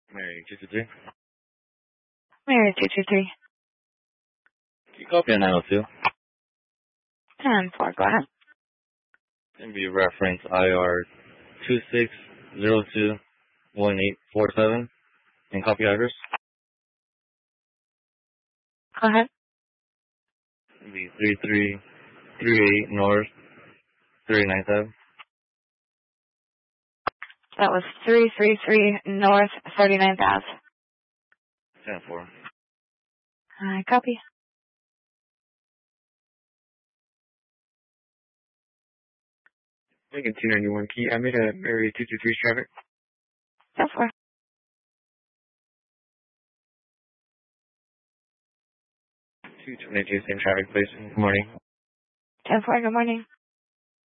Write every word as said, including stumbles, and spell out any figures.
Mary, two two three. Mary, two two three. Can you copy on nine oh two? ten four, go ahead. Can be reference I R two six zero two one eight four seven and copy address. Go ahead. Can be three three three eight North three nine seven. That was three three three North thirty-ninth Ave. ten four. I copy. Lincoln two ninety-one key. I made a Mary two two three traffic. ten four. two twenty-two, same traffic, please. Good morning. ten four, good morning.